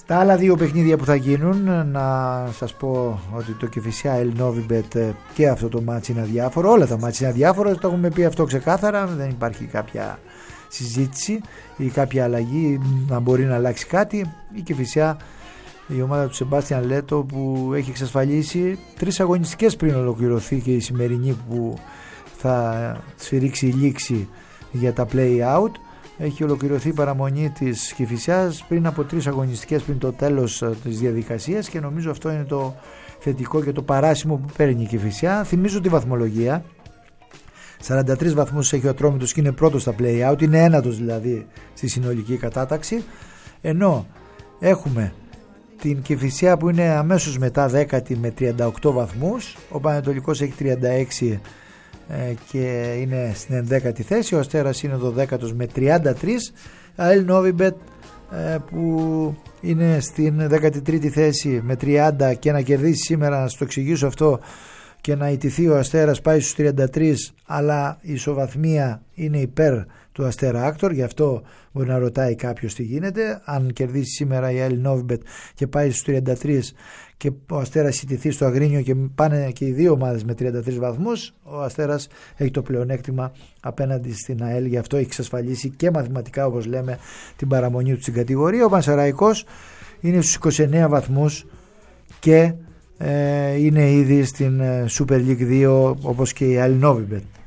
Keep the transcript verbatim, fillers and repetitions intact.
Τα άλλα δύο παιχνίδια που θα γίνουν, να σας πω ότι το Κηφισιά Ελ Novibet και αυτό το μάτς είναι αδιάφορο. Όλα τα μάτς είναι αδιάφορα, το έχουμε πει αυτό ξεκάθαρα, δεν υπάρχει κάποια συζήτηση ή κάποια αλλαγή να μπορεί να αλλάξει κάτι. Η Κηφισιά, η ομάδα του Σεμπάστιαν Λέτο, που έχει εξασφαλίσει τρεις αγωνιστικές πριν ολοκληρωθεί και η σημερινή που θα σφυρίξει η λήξη για τα play-out. Έχει ολοκληρωθεί η παραμονή της Κηφισιάς πριν από τρεις αγωνιστικές πριν το τέλος της διαδικασίας και νομίζω αυτό είναι το θετικό και το παράσημο που παίρνει η Κηφισιά. Θυμίζω τη βαθμολογία. σαράντα τρεις βαθμούς έχει ο Ατρόμητος και είναι πρώτος στα play-out, είναι ένατος δηλαδή στη συνολική κατάταξη, ενώ έχουμε την Κηφισιά που είναι αμέσως μετά δέκατη με τριάντα οκτώ βαθμούς, ο Πανετολικός έχει τριάντα έξι και είναι στην ενδέκατη θέση, ο Αστέρας είναι δωδέκατος με τριάντα τρία, Ελ Novibet που είναι στην δέκατη τρίτη θέση με τριάντα και να κερδίσει σήμερα, να σου το εξηγήσω αυτό, και να ιτηθεί ο Αστέρας πάει στους τριάντα τρία, αλλά η ισοβαθμία είναι υπέρ του Αστέρα Άκτορ, γι' αυτό μπορεί να ρωτάει κάποιος τι γίνεται. Αν κερδίσει σήμερα η Ελ Novibet και πάει στους τριάντα τρία και ο Αστέρας ιτηθεί στο Αγρίνιο και πάνε και οι δύο ομάδες με τριάντα τρεις βαθμούς, ο Αστέρας έχει το πλεονέκτημα απέναντι στην ΑΕΛ, γι' αυτό έχει εξασφαλίσει και μαθηματικά, όπως λέμε, την παραμονή του στην κατηγορία. Ο Πανσεραϊκός είναι στους είκοσι εννέα βαθμούς και ε, είναι ήδη στην Super League δύο, όπως και η Ελ Novibet.